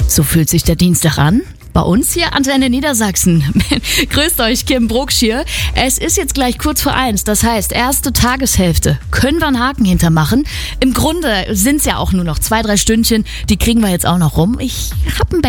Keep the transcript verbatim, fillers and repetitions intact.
So fühlt sich der Dienstag an. Bei uns hier Antenne Niedersachsen. Grüßt euch, Kim Brucksch hier. Es ist jetzt gleich kurz vor eins, das heißt, erste Tageshälfte. Können wir einen Haken hintermachen? Im Grunde sind es ja auch nur noch zwei, drei Stündchen, die kriegen wir jetzt auch noch rum. Ich hab ein